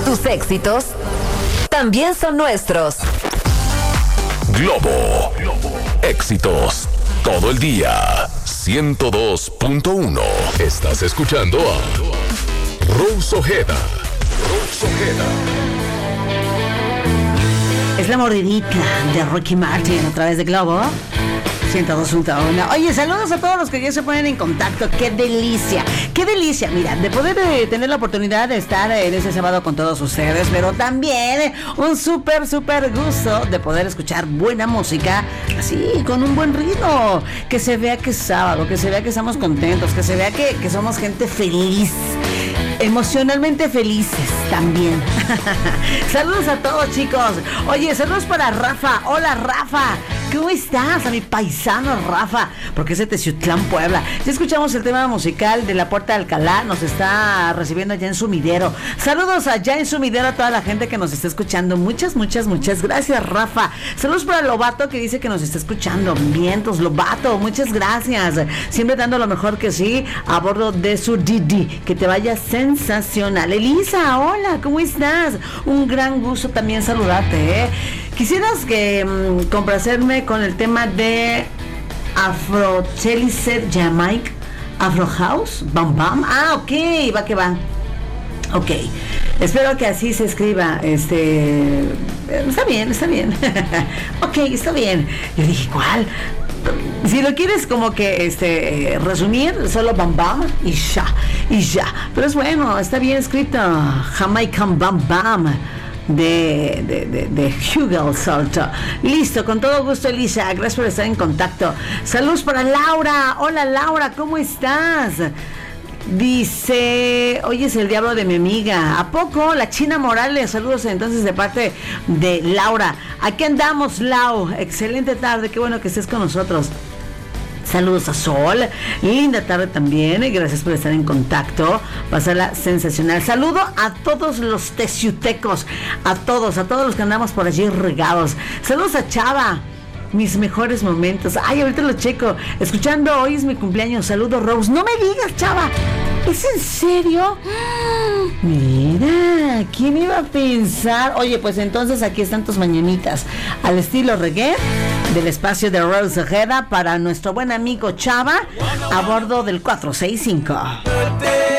Tus éxitos también son nuestros. Globo. Éxitos todo el día. 102.1. Estás escuchando a Rose Ojeda. Es la mordidita de Ricky Martin a través de Globo 102.1. Oye, saludos a todos los que ya se ponen en contacto. ¡Qué delicia! ¡Qué delicia! Mira, de poder tener la oportunidad de estar en ese sábado con todos ustedes, pero también un súper gusto de poder escuchar buena música, así, con un buen ritmo. Que se vea que es sábado, que se vea que estamos contentos, que se vea que somos gente feliz. Emocionalmente felices también. Saludos a todos, chicos. Oye, saludos para Rafa. Hola, Rafa. ¿Cómo estás? A mi paisano Rafa, porque es de Teciutlán, Puebla. Ya escuchamos el tema musical de La Puerta de Alcalá. Nos está recibiendo allá en Sumidero. Saludos allá en Sumidero a toda la gente que nos está escuchando. Muchas gracias, Rafa. Saludos para Lobato, que dice que nos está escuchando. Vientos, Lobato, muchas gracias. Siempre dando lo mejor que sí a bordo de su Didi. Que te vaya sensacional. Elisa, hola, ¿cómo estás? Un gran gusto también saludarte, ¿eh? Quisieras que complacerme con el tema de Afro Chelicet Jamaica, Afro House, Bam Bam. Ah, ok, va que va. Ok, espero que así se escriba. Está bien. Ok, está bien. Yo dije, ¿cuál? Si lo quieres como que resumir, solo Bam Bam y ya. Pero es bueno, está bien escrito. Jamaican Bam Bam de Hugo Salto. Listo, con todo gusto, Elisa. Gracias por estar en contacto. Saludos para Laura. Hola, Laura, ¿cómo estás? Dice, hoy es el diablo de mi amiga. ¿A poco? La China Morales. Saludos entonces de parte de Laura. Aquí andamos, Lau. Excelente tarde, qué bueno que estés con nosotros. Saludos a Sol, linda tarde también, gracias por estar en contacto, pasarla sensacional. Saludo a todos los teciutecos, a todos los que andamos por allí regados. Saludos a Chava, mis mejores momentos. Ay, ahorita lo checo, escuchando, hoy es mi cumpleaños. Saludos, Rose. No me digas, Chava, ¿es en serio? Mira, ¿quién iba a pensar? Oye, pues entonces aquí están tus mañanitas al estilo reggae del espacio de Rose Ojeda para nuestro buen amigo Chava a bordo del 465.